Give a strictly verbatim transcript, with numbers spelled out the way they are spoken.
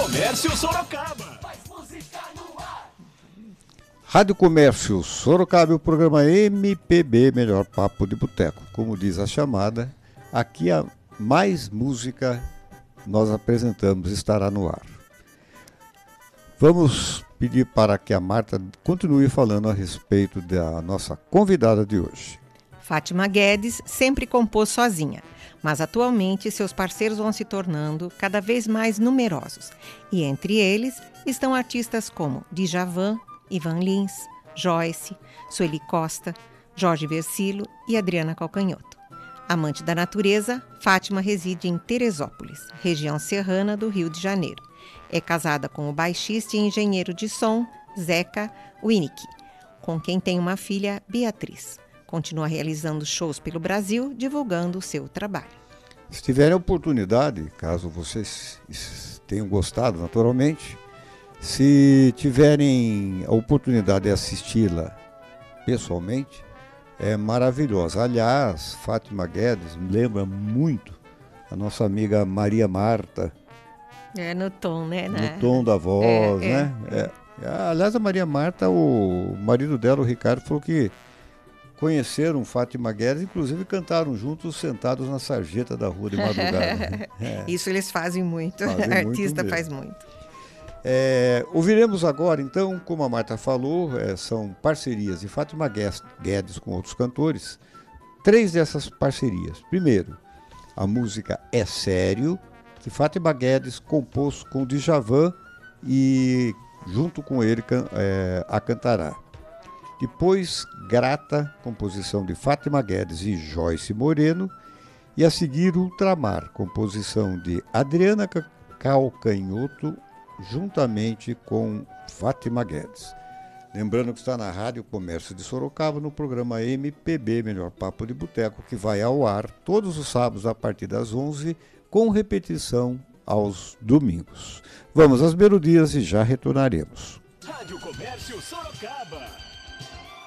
Comércio Sorocaba. Rádio Comércio Sorocaba, o programa M P B, Melhor Papo de Boteco. Como diz a chamada, aqui a mais música nós apresentamos, estará no ar. Vamos pedir para que a Marta continue falando a respeito da nossa convidada de hoje. Fátima Guedes sempre compôs sozinha, mas atualmente seus parceiros vão se tornando cada vez mais numerosos. E entre eles estão artistas como Djavan, Ivan Lins, Joyce, Sueli Costa, Jorge Versilo e Adriana Calcanhoto. Amante da natureza, Fátima reside em Teresópolis, região serrana do Rio de Janeiro. É casada com o baixista e engenheiro de som Zeca Winnick, com quem tem uma filha, Beatriz. Continua realizando shows pelo Brasil, divulgando o seu trabalho. Se tiverem oportunidade, caso vocês tenham gostado, naturalmente, se tiverem a oportunidade de assisti-la pessoalmente, é maravilhosa. Aliás, Fátima Guedes me lembra muito a nossa amiga Maria Marta. É, no tom, né? No tom da voz, é, né? É. É. Aliás, a Maria Marta, o marido dela, o Ricardo, falou que conheceram Fátima Guedes, inclusive cantaram juntos, sentados na sarjeta da rua de madrugada. É. Isso eles fazem muito, fazem o artista muito faz muito. É, ouviremos agora, então, como a Marta falou, é, são parcerias de Fátima Guedes com outros cantores. Três dessas parcerias. Primeiro, a música É Sério, que Fátima Guedes compôs com Djavan e junto com ele é, a cantará. Depois, Grata, composição de Fátima Guedes e Joyce Moreno. E a seguir, Ultramar, composição de Adriana Calcanhoto, juntamente com Fátima Guedes. Lembrando que está na Rádio Comércio de Sorocaba, no programa M P B, Melhor Papo de Boteco, que vai ao ar todos os sábados a partir das onze, com repetição aos domingos. Vamos às melodias e já retornaremos. Rádio Comércio Sorocaba.